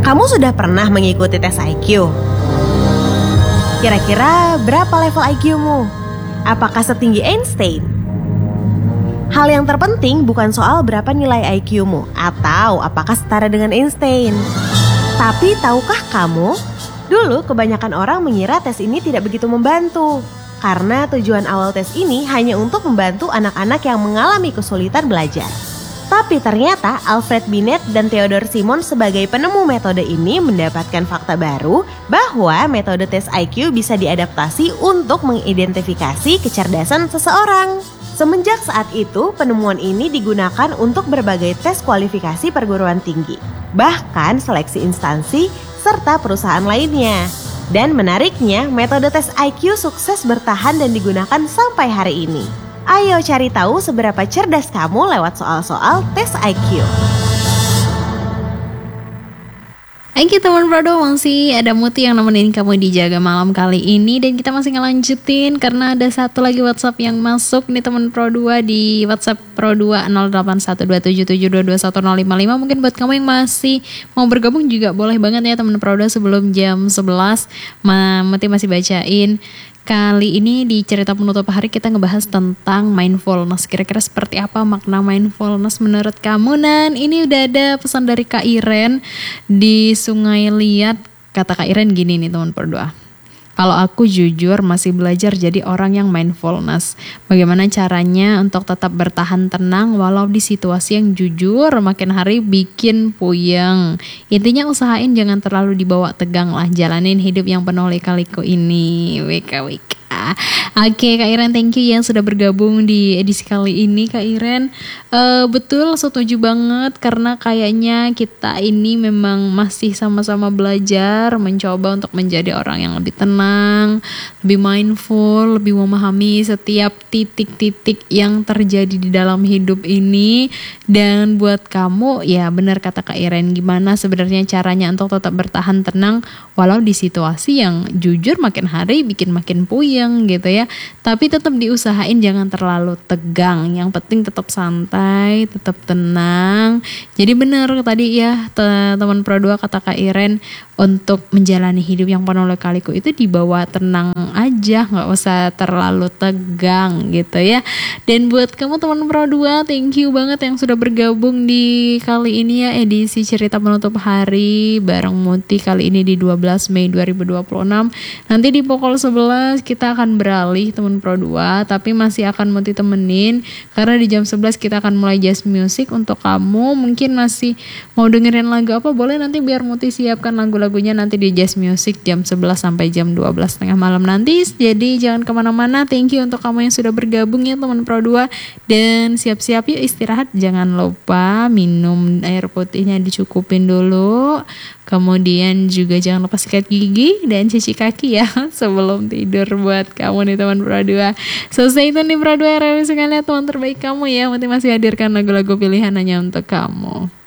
Kamu sudah pernah mengikuti tes IQ? Kira-kira berapa level IQ-mu? Apakah setinggi Einstein? Hal yang terpenting bukan soal berapa nilai IQ-mu atau apakah setara dengan Einstein. Tapi tahukah kamu, dulu kebanyakan orang mengira tes ini tidak begitu membantu. Karena tujuan awal tes ini hanya untuk membantu anak-anak yang mengalami kesulitan belajar. Tapi ternyata Alfred Binet dan Theodore Simon sebagai penemu metode ini mendapatkan fakta baru bahwa metode tes IQ bisa diadaptasi untuk mengidentifikasi kecerdasan seseorang. Semenjak saat itu, penemuan ini digunakan untuk berbagai tes kualifikasi perguruan tinggi, bahkan seleksi instansi serta perusahaan lainnya. Dan menariknya, metode tes IQ sukses bertahan dan digunakan sampai hari ini. Ayo cari tahu seberapa cerdas kamu lewat soal-soal tes IQ. Oke teman Prodo, masih ada Muti yang nemenin kamu di Jaga Malam kali ini. Dan kita masih ngelanjutin karena ada satu lagi WhatsApp yang masuk nih teman Pro2 di WhatsApp Pro2 081277221055. Mungkin buat kamu yang masih mau bergabung juga boleh banget ya teman Pro2 sebelum jam 11 Muti masih bacain. Kali ini di cerita penutup hari kita ngebahas tentang mindfulness. Kira-kira seperti apa makna mindfulness menurut kamu? Dan ini udah ada pesan dari Kak Iren di Sungai Liat. Kata Kak Iren gini nih teman berdua. Kalau aku jujur masih belajar jadi orang yang mindfulness. Bagaimana caranya untuk tetap bertahan tenang walau di situasi yang jujur makin hari bikin puyeng. Intinya usahain jangan terlalu dibawa tegang lah. Jalanin hidup yang penuh lika-liku ini. Wika. Oke Kak Iren, thank you yang sudah bergabung di edisi kali ini Kak Iren. Betul, setuju banget karena kayaknya kita ini memang masih sama-sama belajar, mencoba untuk menjadi orang yang lebih tenang, lebih mindful, lebih memahami setiap titik-titik yang terjadi di dalam hidup ini. Dan buat kamu, ya benar kata Kak Iren, gimana sebenarnya caranya untuk tetap bertahan tenang walau di situasi yang jujur makin hari bikin makin puyeng gitu ya. Tapi tetap diusahain jangan terlalu tegang. Yang penting tetap santai, tetap tenang. Jadi benar tadi ya teman Pro2 kata Kak Iren, untuk menjalani hidup yang penuh lika-liku itu dibawa tenang aja, nggak usah terlalu tegang gitu ya. Dan buat kamu teman Pro2, thank you banget yang sudah bergabung di kali ini ya edisi cerita penutup hari bareng Muti kali ini di 12 Mei 2026. Nanti di pukul 11 kita akan beralih teman Pro2, tapi masih akan Muti temenin karena di jam 11 kita akan mulai jazz music. Untuk kamu mungkin masih mau dengerin lagu apa, boleh nanti biar Muti siapkan lagunya nanti di jazz music jam 11 sampai jam 12 tengah malam nanti. Jadi jangan kemana-mana. Thank you untuk kamu yang sudah bergabung ya teman Pro2. Dan siap-siap yuk istirahat. Jangan lupa minum air putihnya dicukupin dulu. Kemudian juga jangan lupa sikat gigi dan cuci kaki ya sebelum tidur buat kamu nih teman Pro2. Selesai itu nih Pro2 RW sekalian, teman terbaik kamu ya. Muti masih hadirkan lagu-lagu pilihan hanya untuk kamu.